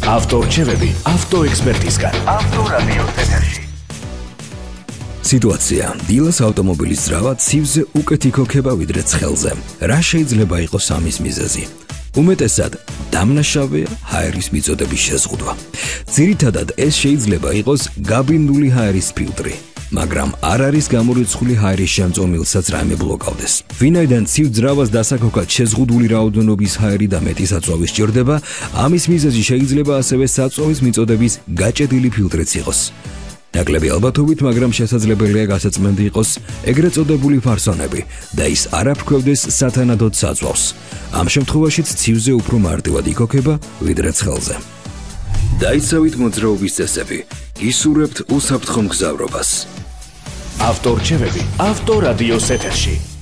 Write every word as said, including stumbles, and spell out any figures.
ავტორჩევები ავტოექსპერტისგან. ავტორადიოს ეთერში. სიტუაცია. დილას ავტომობილის ძრავა ცივზე უკეთ იქოქება ვიდრე ცხელზე. რა შეიძლება იყოს ამის მიზეზი? უმეტესად დამნაშავეა ჰაერის მიწოდების შეზღუდვა. ძირითადად ეს შეიძლება იყოს გაბინდული ჰაერის ფილტრი, მაგრამ არ არის გამორიცხული ჰაერის შემწომილსაც რაიმე ბლოკავდეს. ვინაიდან ცივ ძრავას დასაქოქად შეზღუდული რაოდენობის ჰაერი და მეტი საწვავი სჭირდება, ამის მიზეზი შეიძლება ასევე საწვავის მიწოდების გაჭედილი ფილტრიც იყოს. ნაკლები ალბათობით, მაგრამ შესაძლებელია გასაწმენდი იყოს ეგრეთ წოდებული ფარსონები და ის არ აფრქვევდეს სათანადოდ საწვავს. ამ შემთხვევაშიც ცივზე უფრო მარტივად იქოქება ვიდრე ცხელზე. დაიცავით მოძრაობის წესები, გისურვებთ უსაფრთხო მგზავრობას. ავტორჩევები ავტორადიოს ეთერში.